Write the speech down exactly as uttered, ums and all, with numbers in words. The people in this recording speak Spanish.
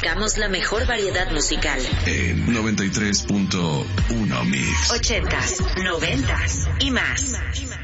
Buscamos la mejor variedad musical. En noventa y tres punto uno Mix. Ochentas, noventas y más.